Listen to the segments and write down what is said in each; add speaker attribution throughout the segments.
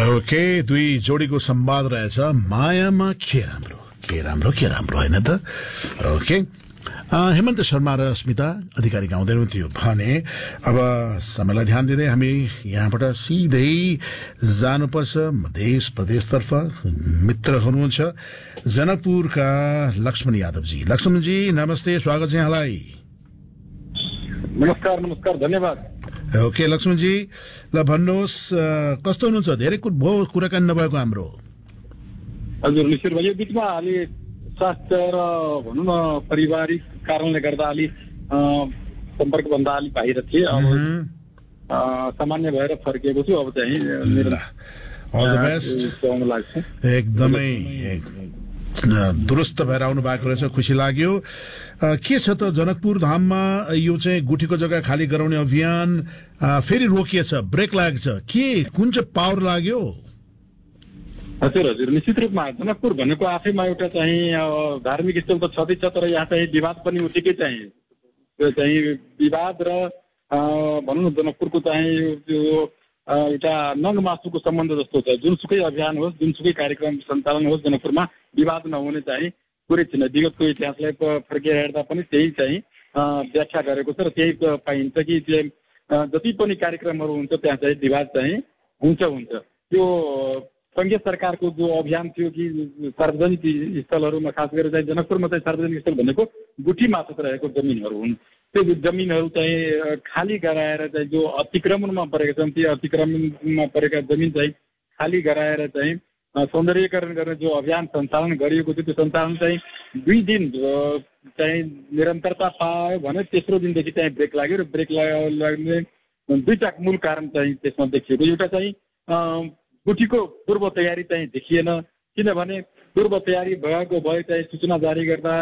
Speaker 1: Okay, दुई जोडीको संवाद रहेछ मायामा के राम्रो होइन त। ओके, हेमन्त शर्मा र स्मिता अधिकारी गाउँदै हुनुहुन्थ्यो भने अब समयलाई ध्यान दिँदै हामी यहाँबाट सिधै जानुपर्छ मध्य प्रदेशतर्फ। मित्र हुनुहुन्छ जनकपुरका लक्ष्मण यादवजी। लक्ष्मणजी नमस्ते, स्वागत छ यहाँलाई।
Speaker 2: नमस्कार, धन्यवाद।
Speaker 1: ओके लक्ष्मणजी, ल भन्नुहोस् कस्तो हुनुहुन्छ? धेरै भयो कुराकानी नभएको हाम्रो।
Speaker 2: हजुर निश्चित भयो, बिचमा अलि स्वास्थ्य र भनौँ न पारिवारिक कारणले गर्दा अलि सम्पर्कभन्दा अलि बाहिर थिएँ। अब सामान्य भएर फर्किएको छु। अब चाहिँ
Speaker 1: अल द बेस्ट। एकदमै दुरुस्त भएर आउनु भएको रहेछ, खुसी लाग्यो। के छ त जनकपुर धाममा यो चाहिँ गुठीको जग्गा खाली गराउने अभियान फेरि रोकिएछ, ब्रेक लागेको छ के? कुन चाहिँ पावर लाग्यो?
Speaker 2: हजुर निश्चित रूपमा जनकपुर भनेको आफैमा एउटा चाहिँ धार्मिक स्थल त छँदैछ, तर यहाँ चाहिँ विवाद पनि उठेकै चाहिँ त्यो चाहिँ विवाद र भनौँ न जनकपुरको चाहिँ एउटा नङ मासुको सम्बन्ध जस्तो छ। जुनसुकै अभियान होस्, जुनसुकै कार्यक्रम सञ्चालन होस्, जनकपुरमा विवाद नहुने चाहिँ कुरै छैन। विगतको इतिहासलाई फर्केर हेर्दा पनि त्यही चाहिँ व्याख्या गरेको छ र त्यही पाइन्छ कि जति पनि कार्यक्रमहरू हुन्छ त्यहाँ चाहिँ विवाद चाहिँ हुन्छ। त्यो संघीय सरकारको जो अभियान थियो कि सार्वजनिक स्थलहरूमा, खास गरेर चाहिँ जनकपुरमा चाहिँ सार्वजनिक स्थल भनेको गुठी मार्फत रहेको जमिनहरू हुन्। त्यो जमिनहरू चाहिँ खाली गराएर चाहिँ जो अतिक्रमणमा परेका छन्, ती अतिक्रमणमा परेका जमिन चाहिँ खाली गराएर चाहिँ सौन्दर्यीकरण गर्ने जो अभियान सञ्चालन गरिएको थियो, त्यो सञ्चालन चाहिँ 2 दिन चाहिँ निरन्तरता पायो भने तेस्रो दिनदेखि चाहिँ ब्रेक लाग्यो। र ब्रेक लाग्ने 2टा मूल कारण चाहिँ त्यसमा देखिएको। एउटा चाहिँ गुठीको पूर्व तयारी चाहिँ देखिएन, किनभने पूर्व तयारी भएको भए चाहिँ सूचना जारी गर्दा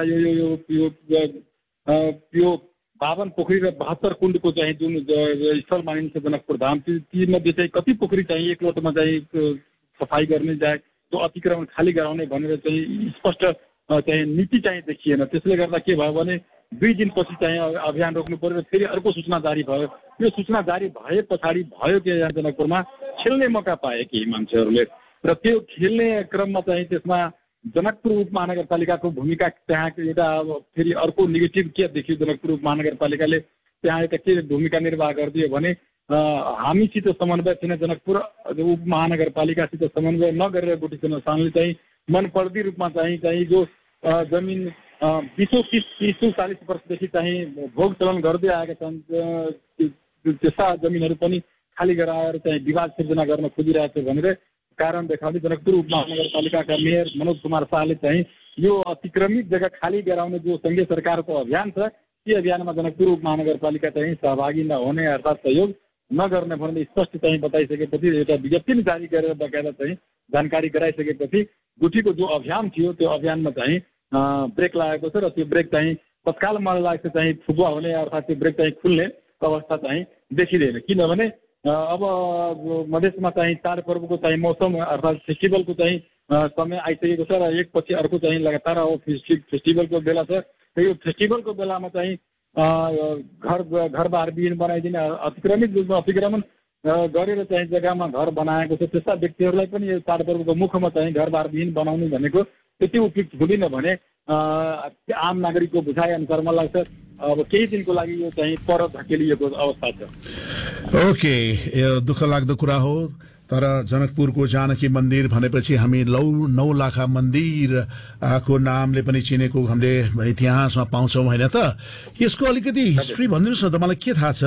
Speaker 2: यो 52 पोखरी र 72 कुण्डको चाहिँ जुन स्थल मानिन्छ जनकपुर धाम, तीमध्ये चाहिँ कति पोखरी चाहिँ एक लोटोमा चाहिँ सफाई गर्ने जाए, त्यो अतिक्रमण खाली गराउने भनेर चाहिँ स्पष्ट चाहिँ नीति चाहिँ देखिएन। त्यसले गर्दा के भयो भने 2 दिनपछि चाहिँ अभियान रोक्नु पर्यो। फेरि अर्को सूचना जारी भयो। यो सूचना जारी भए पछाडि भयो कि यहाँ जनकपुरमा खेल्ने मौका पाए केही मान्छेहरूले, र त्यो खेल्ने क्रममा चाहिँ त्यसमा जनकपुर उपमहानगरपालिकाको भूमिका त्यहाँ एउटा फेरि अर्को नेगेटिभ के देखियो। जनकपुर उपमहानगरपालिकाले त्यहाँ एउटा के भूमिका निर्वाह गरिदियो भने हामीसित समन्वय छैन, जनकपुर उपमहानगरपालिकासित समन्वय नगरेर गुठी संस्थानले चाहिँ मनपर्दी रूपमा चाहिँ जो जमिन 20-30-40 वर्षदेखि चाहिँ भोग चलन गर्दै आएका छन्, त्यस्ता जमिनहरू पनि खाली गराएर चाहिँ विवाद सिर्जना गर्न खोजिरहेको छ भनेर कारण देखाउँदै जनकपुर उपमहानगरपालिकाका मेयर मनोज कुमार शाहले चाहिँ यो अतिक्रमित जग्गा खाली गराउने जो संघीय सरकारको अभियान छ, ती अभियानमा जनकपुर उपमहानगरपालिका चाहिँ सहभागी नहुने अर्थात् सहयोग नगर्ने भनेर स्पष्ट चाहिँ बताइसकेपछि, एउटा विज्ञप्ति जारी गरेर बकायदा चाहिँ जानकारी गराइसकेपछि गुठीको जो अभियान थियो त्यो अभियानमा चाहिँ ब्रेक लागेको छ। र त्यो ब्रेक चाहिँ तत्काल मलाई लाग्छ चाहिँ फुकुवा हुने अर्थात् त्यो ब्रेक चाहिँ खुल्ने अवस्था चाहिँ देखिँदैन, किनभने अब मधेसमा चाहिँ चाडपर्वको चाहिँ मौसम अर्थात् फेस्टिभलको चाहिँ समय आइसकेको छ र एकपछि अर्को चाहिँ लगातार अब फेस्टिभलको बेला छ। यो फेस्टिभलको बेलामा चाहिँ घरबार विहीन बनाइदिने, अतिक्रमित रूपमा अतिक्रमण गरेर चाहिँ जग्गामा घर बनाएको छ त्यस्ता व्यक्तिहरूलाई पनि यो चाडपर्वको मुखमा चाहिँ घरबार विहीन बनाउनु भनेको त्यति उपयुक्त हुँदैन भने आम नागरिकको बुझाइ अनुसार मलाई लाग्छ अब केही दिनको लागि यो चाहिँ पर धकेलिएको अवस्था छ।
Speaker 1: ओके, यो दुःख लाग्दो कुरा हो, तर जनकपुरको जानकी मन्दिर भनेपछि हामी 9 मन्दिर को नामले पनि चिनेको हामीले इतिहासमा पाउँछौँ होइन त? यसको अलिकति हिस्ट्री भनिदिनुहोस् न, तपाईँलाई के थाहा छ?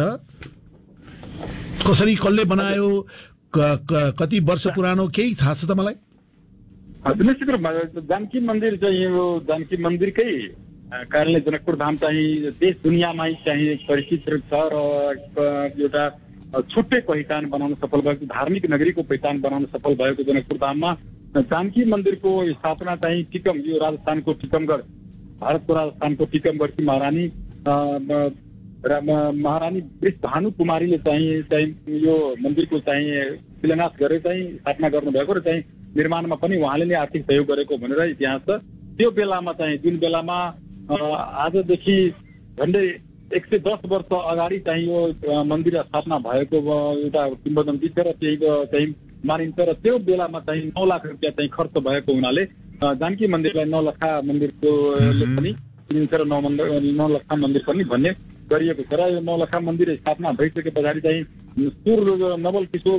Speaker 1: कसरी, कसले बनायो, कति वर्ष पुरानो, केही थाहा छ तपाईँलाई?
Speaker 2: निश्चित रूपमा जानकी मन्दिर चाहिँ यो जानकी मन्दिरकै कारणले जनकपुर धाम चाहिँ देश दुनियाँमै चाहिँ परिचित छ र एउटा छुट्टै पहिचान बनाउन सफल भएको, धार्मिक नगरीको पहिचान बनाउन सफल भएको जनकपुर धाममा जानकी मन्दिरको स्थापना चाहिँ यो राजस्थानको टिकमगढ, भारतको राजस्थानको टिकमगढकी महारानी वृषभानु कुमारीले चाहिँ यो मन्दिरको चाहिँ शिलान्यास गरेर चाहिँ स्थापना गर्नुभएको र चाहिँ निर्माणमा पनि उहाँले नै आर्थिक सहयोग गरेको भनेर इतिहास छ। त्यो बेलामा चाहिँ जुन बेलामा आजदेखि झन्डै 110 वर्ष अगाडि चाहिँ यो मन्दिर स्थापना भएको एउटा किम्वदन्ती छ र त्यही चाहिँ मानिन्छ र त्यो बेलामा चाहिँ 9 लाख रुपियाँ चाहिँ खर्च भएको हुनाले जानकी मन्दिरलाई नौलखा मन्दिरको पनि चिनिन्छ र 9 लखा मन्दिर पनि भन्ने गरिएको छ र यो 9 लखा मन्दिर स्थापना भइसके पछाडि चाहिँ नवल किशोर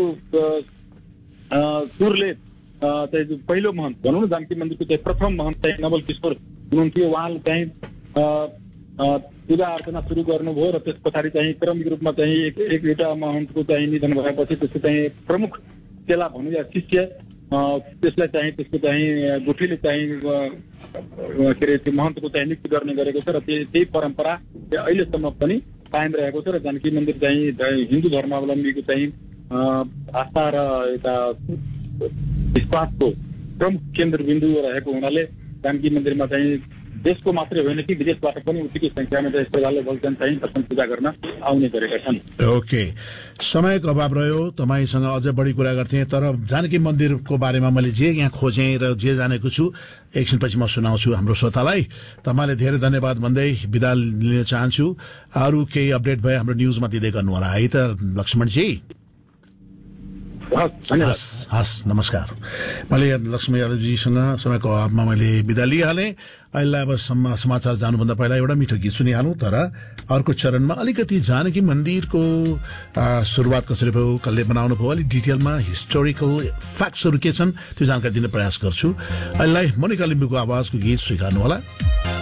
Speaker 2: सुरले चाहिँ पहिलो महन्त भनौँ न जानकी मन्दिरको चाहिँ प्रथम महन्त चाहिँ नवल किशोर हुनुहुन्थ्यो। उहाँले चाहिँ पूजा अर्चना सुरु गर्नुभयो र त्यस पछाडि चाहिँ क्रमिक रूपमा चाहिँ एउटा महन्तको चाहिँ निधन भएपछि त्यसको चाहिँ प्रमुख चेला भनौँ या शिष्य त्यसलाई चाहिँ त्यसको चाहिँ गुठीले चाहिँ के अरे त्यो महन्तको चाहिँ नियुक्ति गर्ने गरेको छ र त्यही परम्परा अहिलेसम्म पनि कायम रहेको छ र जानकी मन्दिर चाहिँ हिन्दू धर्मावलम्बीको चाहिँ आस्था र यता विश्वासको प्रमुख केन्द्रबिन्दु रहेको हुनाले जानकी मन्दिरमा चाहिँ देशको मात्रै होइन कि विदेशबाट पनि उत्तिकै संख्यामा चाहिँ श्रद्धालुहरू चाहिँ दर्शन पूजा गर्न आउने गरेका छन्।
Speaker 1: ओके, समयको अभाव रह्यो, तपाईँसँग अझै बढी कुरा गर्थेँ तर जानकी मन्दिरको बारेमा मैले जे यहाँ खोजेँ र जे जानेको छु एकछिनपछि म सुनाउँछु हाम्रो श्रोतालाई। तपाईँले धेरै धन्यवाद भन्दै बिदा लिन चाहन्छु। अरू केही अपडेट भए हाम्रो न्युजमा दिँदै गर्नु होला है त लक्ष्मणजी। हस् नमस्कार। मैले लक्ष्मण यादवजीसँग समयको अभावमा मैले बिदा लिइहालेँ। अहिले अब समाचार जानुभन्दा पहिला एउटा मिठो गीत सुनिहालौँ तर अर्को चरणमा अलिकति जानकी मन्दिरको सुरुवात कसरी भयो, कसले बनाउनु भयो, अलिक डिटेलमा हिस्टोरिकल फ्याक्ट्सहरू के छन् त्यो जानकारी दिने प्रयास गर्छु। अहिले मोनिका लिम्बूको आवाजको गीत स्वीकार्नु होला।